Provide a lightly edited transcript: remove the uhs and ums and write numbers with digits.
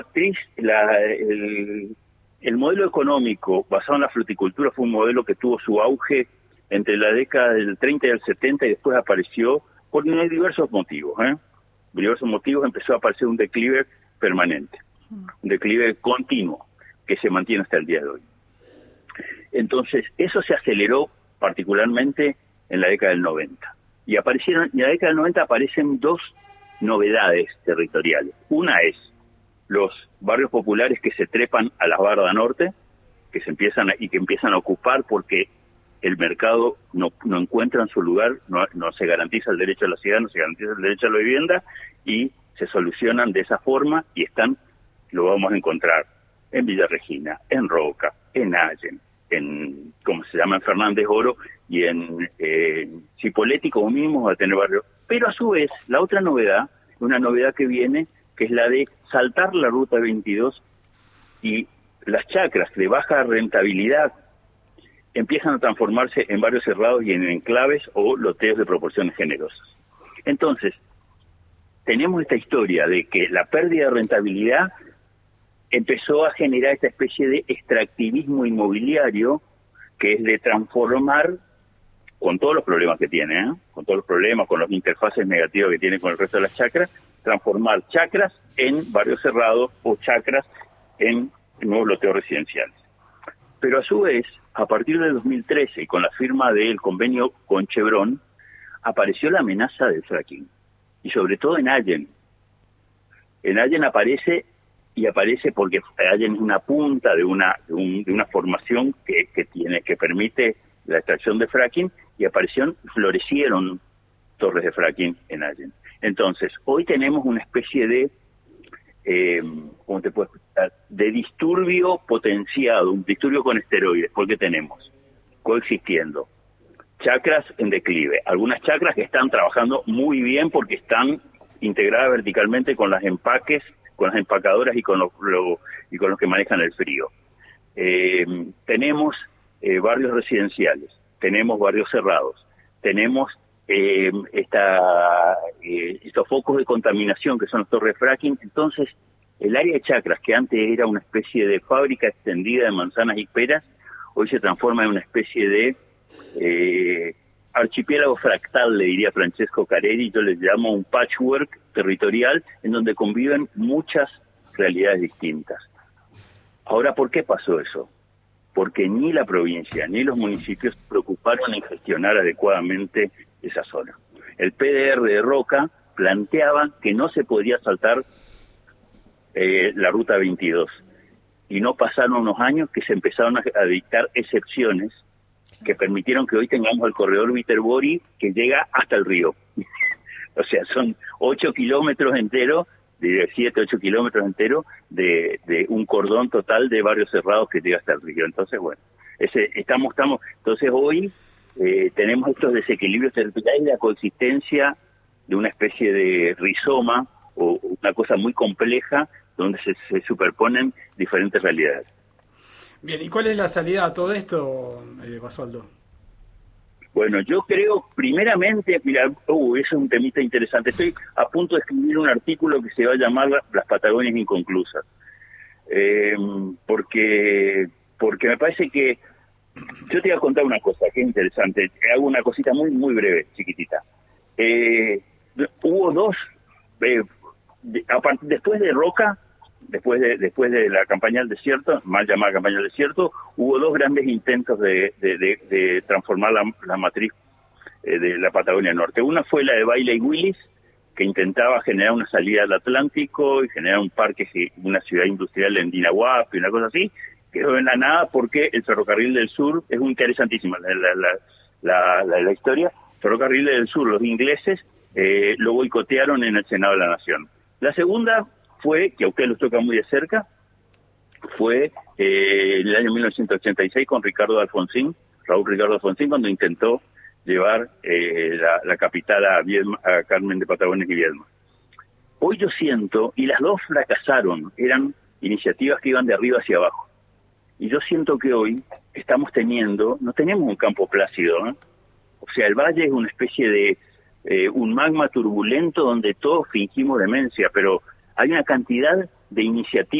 el modelo económico basado en la fruticultura fue un modelo que tuvo su auge entre la década del 30 y el 70 y después apareció por diversos motivos. Diversos motivos empezó a aparecer un declive permanente, un declive continuo que se mantiene hasta el día de hoy. Entonces, eso se aceleró particularmente en la década del 90. Y en la década del 90 aparecen dos novedades territoriales. Una es los barrios populares que se trepan a la Barda Norte, que empiezan a ocupar porque el mercado no encuentra en su lugar, no se garantiza el derecho a la ciudad, no se garantiza el derecho a la vivienda, y se solucionan de esa forma y lo vamos a encontrar en Villa Regina, en Roca, en Allen, en Fernández Oro y en Cipolletti, como mínimo va a tener barrio. Pero a su vez, la otra novedad, una novedad que viene, que es la de saltar la ruta 22 y las chacras de baja rentabilidad empiezan a transformarse en barrios cerrados y en enclaves o loteos de proporciones generosas. Entonces, tenemos esta historia de que la pérdida de rentabilidad empezó a generar esta especie de extractivismo inmobiliario, que es de transformar, con todos los problemas que tiene, con todos los problemas, con las interfaces negativas que tiene con el resto de las chacras, transformar chacras en barrios cerrados o chacras en nuevos loteos residenciales. Pero a su vez, a partir de 2013 y con la firma del convenio con Chevron, apareció la amenaza del fracking. Y sobre todo en Allen. En Allen aparece porque Allen es una punta de una formación que permite la extracción de fracking, y florecieron torres de fracking en Allen. Entonces, hoy tenemos una especie de de disturbio potenciado, un disturbio con esteroides, porque tenemos coexistiendo chacras en declive, algunas chacras que están trabajando muy bien porque están integradas verticalmente con las empacadoras y con los que manejan el frío. Tenemos barrios residenciales, tenemos barrios cerrados, tenemos estos focos de contaminación que son las torres de fracking. Entonces, el área de chacras, que antes era una especie de fábrica extendida de manzanas y peras, hoy se transforma en una especie de archipiélago fractal, le diría Francesco Careri. Yo les llamo un patchwork territorial en donde conviven muchas realidades distintas. Ahora, ¿por qué pasó eso? Porque ni la provincia ni los municipios se preocuparon en gestionar adecuadamente esa zona. El PDR de Roca planteaba que no se podía saltar la ruta 22, y no pasaron unos años que se empezaron a dictar excepciones que permitieron que hoy tengamos el corredor Viterbo que llega hasta el río. O sea, son 8 kilómetros enteros, de 8 kilómetros enteros de un cordón total de barrios cerrados que llega hasta el río. Entonces, bueno, entonces hoy tenemos estos desequilibrios territoriales de la coexistencia de una especie de rizoma o una cosa muy compleja donde se superponen diferentes realidades. Bien, ¿y cuál es la salida a todo esto, Basualdo? Bueno, yo creo, primeramente, mira, eso es un temita interesante. Estoy a punto de escribir un artículo que se va a llamar Las Patagonias Inconclusas. Porque me parece que... Yo te voy a contar una cosa que es interesante. Hago una cosita muy, muy breve, chiquitita. Hubo dos... después de Roca, después de la campaña del desierto, mal llamada campaña del desierto, hubo dos grandes intentos de transformar la matriz de la Patagonia Norte. Una fue la de Bailey Willis, que intentaba generar una salida al Atlántico y generar un parque, una ciudad industrial en Dinahuapi, una cosa así. Quedó en la nada porque el Ferrocarril del Sur, es muy interesantísima la historia. Ferrocarril del Sur, los ingleses lo boicotearon en el Senado de la Nación. La segunda fue, que a usted los toca muy de cerca, fue en el año 1986 con Raúl Ricardo Alfonsín, cuando intentó llevar la capital a Carmen de Patagones y Viedma. Hoy yo siento, y las dos fracasaron, eran iniciativas que iban de arriba hacia abajo. Y yo siento que hoy no tenemos un campo plácido, ¿eh? O sea, el valle es una especie de un magma turbulento donde todos fingimos demencia, pero hay una cantidad de iniciativa